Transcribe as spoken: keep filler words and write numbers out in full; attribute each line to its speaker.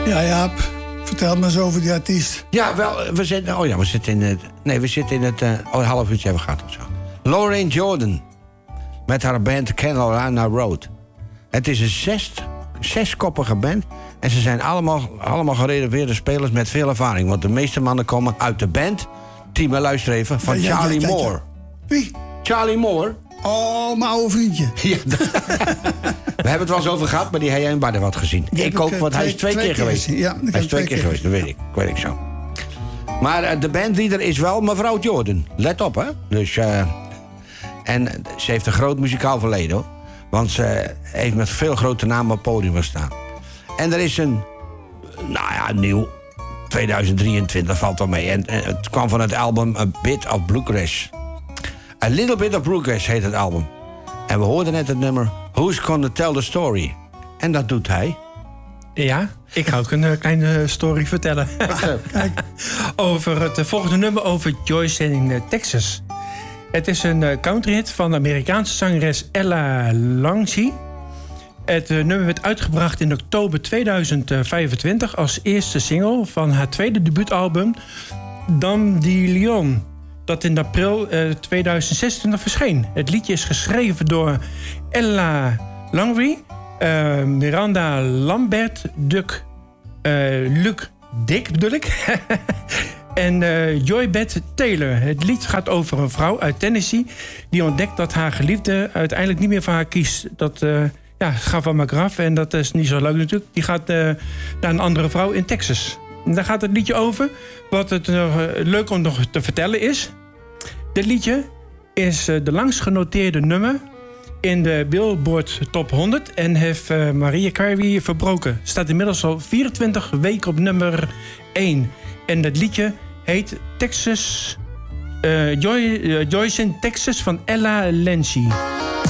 Speaker 1: Ja, Jaap, vertel me eens over die artiest.
Speaker 2: Ja, wel, we zitten... Oh ja, we zitten in het... Nee, we zitten in het... Uh, oh, een half uurtje hebben we gehad of zo. Lorraine Jordan. Met haar band Carolina Road. Het is een zes, zeskoppige band. En ze zijn allemaal, allemaal gerenoveerde spelers met veel ervaring. Want de meeste mannen komen uit de band... Team, luister even, van
Speaker 1: Ja, ja,
Speaker 2: Charlie
Speaker 1: ja, ja, ja.
Speaker 2: Moore.
Speaker 1: Wie?
Speaker 2: Charlie Moore.
Speaker 1: Oh, mijn oude vriendje.
Speaker 2: Ja, we hebben het wel eens over gehad, maar die heb jij in Baden wat gezien.
Speaker 1: Die
Speaker 2: Ik
Speaker 1: heb
Speaker 2: ook,
Speaker 1: ik,
Speaker 2: want
Speaker 1: uh,
Speaker 2: hij is twee,
Speaker 1: twee
Speaker 2: keer
Speaker 1: keer
Speaker 2: geweest.
Speaker 1: gezien. Ja, ik heb
Speaker 2: hij is twee
Speaker 1: twee
Speaker 2: keer
Speaker 1: keer
Speaker 2: geweest, dat weet ik. weet ik zo. Maar uh, de bandleader is wel mevrouw Jordan. Let op, hè. Dus, uh, en ze heeft een groot muzikaal verleden, hoor. Want ze heeft met veel grote namen op het podium gestaan. En er is een, nou ja, nieuw... tweeduizend drieëntwintig valt wel mee. En, en het kwam van het album A Bit of Bluegrass. A Little Bit of Bluegrass heet het album. En we hoorden net het nummer Who's Gonna Tell the Story. En dat doet hij.
Speaker 3: Ja, ik ga ook een uh, kleine story vertellen. over het uh, volgende nummer over Joyce in uh, Texas. Het is een uh, countryhit van de Amerikaanse zangeres Ella Langley. Het uh, nummer werd uitgebracht in oktober tweeduizend vijfentwintig... als eerste single van haar tweede debuutalbum Dame de Leon, dat in april uh, tweeduizend zesentwintig verscheen. Het liedje is geschreven door Ella Langley, uh, Miranda Lambert, Duck, uh, Luc Dick bedoel ik... en uh, Joy Beth Taylor. Het lied gaat over een vrouw uit Tennessee die ontdekt dat haar geliefde uiteindelijk niet meer voor haar kiest. Dat... Uh, Ja, ze gaat van elkaar af en dat is niet zo leuk natuurlijk. Die gaat uh, naar een andere vrouw in Texas. En daar gaat het liedje over. Wat het uh, leuk om nog te vertellen is... Dit liedje is uh, de langst genoteerde nummer... in de Billboard Top honderd... en heeft uh, Mariah Carey verbroken. Staat inmiddels al vierentwintig weken op nummer één. En dat liedje heet Texas... Uh, Joy, uh, Joyce in Texas van Ella Langley.